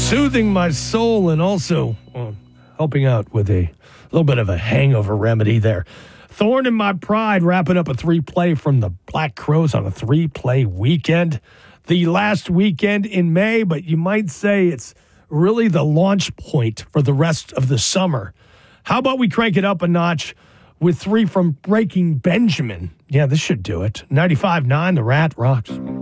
soothing my soul and also helping out with a little bit of a hangover remedy there. Thorn in My Pride wrapping up a 3-play from the Black Crowes on a 3-play weekend. The last weekend in May, but you might say it's really the launch point for the rest of the summer. How about we crank it up a notch with 3 from Breaking Benjamin? Yeah, this should do it. 95.9, The Rat rocks.